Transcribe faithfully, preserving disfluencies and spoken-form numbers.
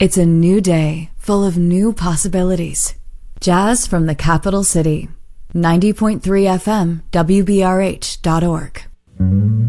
It's a new day, full of new possibilities. Jazz from the capital city. ninety point three F M, W B R H dot org.